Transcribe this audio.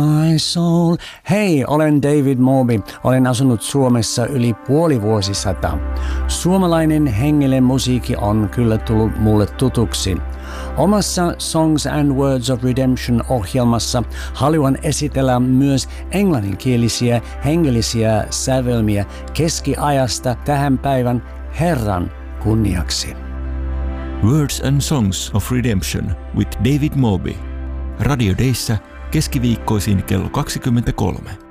My soul. Hei, olen David Moby. Olen asunut Suomessa yli puoli vuosisataa. Suomalainen hengellinen musiikki on kyllä tullut mulle tutuksi. Omassa Songs and Words of Redemption -ohjelmassa haluan esitellä myös englanninkielisiä hengellisiä sävelmiä keskiajasta tähän päivän Herran kunniaksi. Words and Songs of Redemption with David Moby. Radio Dayssä keskiviikkoisin kello 23.